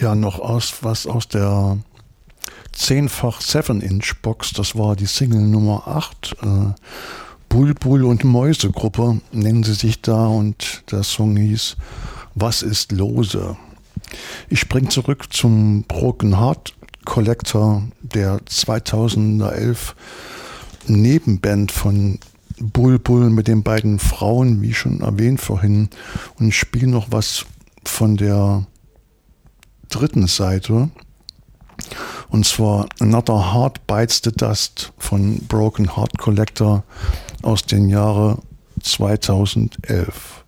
Ja, noch was aus der 10-fach 7-Inch-Box, das war die Single Nummer 8. Bulbul und Mäuse-Gruppe nennen sie sich da und der Song hieß Was ist lose? Ich spring zurück zum Broken Heart Collector, der 2011 Nebenband von Bulbul mit den beiden Frauen, wie schon erwähnt vorhin, und ich spiele noch was von der dritten Seite, und zwar Another Heart Bites the Dust von Broken Heart Collector aus den Jahren 2011.